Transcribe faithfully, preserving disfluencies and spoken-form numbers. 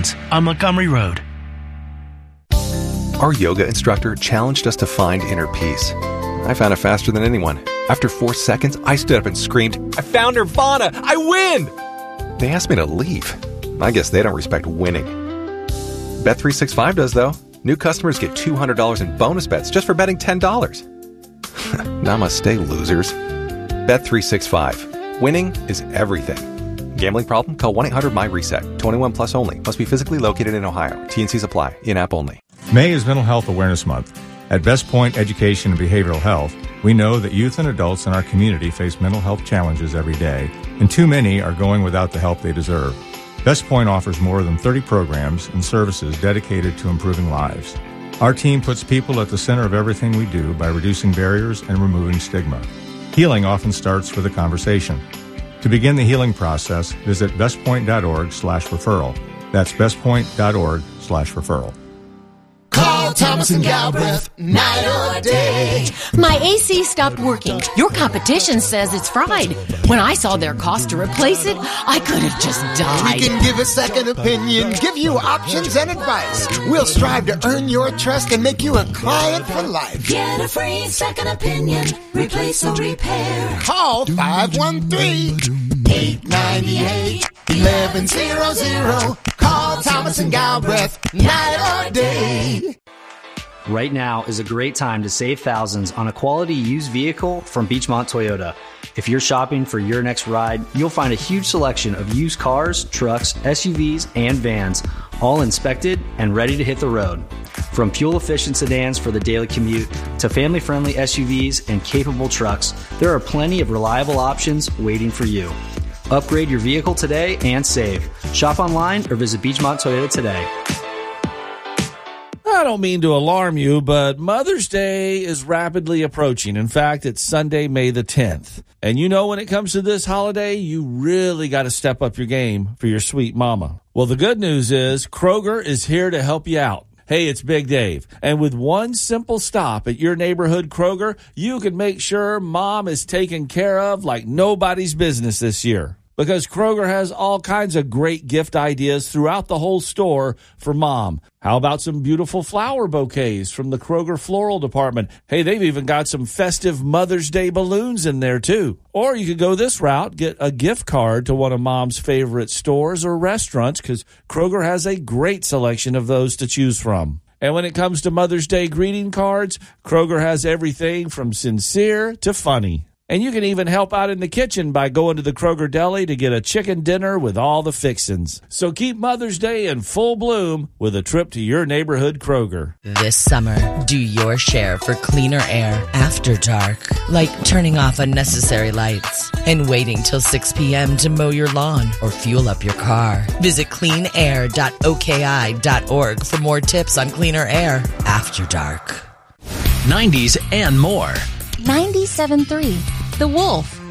Solutions on Montgomery Road. Our yoga instructor challenged us to find inner peace. I found it faster than anyone. After four seconds, I stood up and screamed, "I found Nirvana! I win!" They asked me to leave. I guess they don't respect winning. Bet three sixty-five does, though. New customers get two hundred dollars in bonus bets just for betting ten dollars. Namaste, losers. Bet three sixty-five. Winning is everything. Gambling problem? Call one eight hundred M Y reset. twenty-one plus only. Must be physically located in Ohio. T and Cs apply. In-app only. May is Mental Health Awareness Month. At Best Point Education and Behavioral Health, we know that youth and adults in our community face mental health challenges every day, and too many are going without the help they deserve. Best Point offers more than thirty programs and services dedicated to improving lives. Our team puts people at the center of everything we do by reducing barriers and removing stigma. Healing often starts with a conversation. To begin the healing process, visit bestpoint.org slash referral. That's bestpoint.org slash referral. Call Thomas and Galbraith, night or day. My A C stopped working. Your competition says it's fried. When I saw their cost to replace it, I could have just died. We can give a second opinion, give you options and advice. We'll strive to earn your trust and make you a client for life. Get a free second opinion, replace or repair. Call five one three, eight nine eight, one one zero zero. Call Thomas and Galbraith, night or day. Right now is a great time to save thousands on a quality used vehicle from Beechmont Toyota. If you're shopping for your next ride, you'll find a huge selection of used cars, trucks, S U Vs, and vans, all inspected and ready to hit the road. From fuel-efficient sedans for the daily commute to family-friendly S U Vs and capable trucks, there are plenty of reliable options waiting for you. Upgrade your vehicle today and save. Shop online or visit Beechmont Toyota today. I don't mean to alarm you, but Mother's Day is rapidly approaching. In fact, it's Sunday, May the tenth. And you know, when it comes to this holiday, you really got to step up your game for your sweet mama. Well, the good news is Kroger is here to help you out. Hey, it's Big Dave. And with one simple stop at your neighborhood Kroger, you can make sure mom is taken care of like nobody's business this year. Because Kroger has all kinds of great gift ideas throughout the whole store for mom. How about some beautiful flower bouquets from the Kroger Floral Department? Hey, they've even got some festive Mother's Day balloons in there, too. Or you could go this route, get a gift card to one of mom's favorite stores or restaurants, because Kroger has a great selection of those to choose from. And when it comes to Mother's Day greeting cards, Kroger has everything from sincere to funny. And you can even help out in the kitchen by going to the Kroger Deli to get a chicken dinner with all the fixins. So keep Mother's Day in full bloom with a trip to your neighborhood Kroger. This summer, do your share for cleaner air after dark. Like turning off unnecessary lights and waiting till six p.m. to mow your lawn or fuel up your car. Visit clean air dot o k i dot org for more tips on cleaner air after dark. nineties and more. ninety-seven point three The Wolf.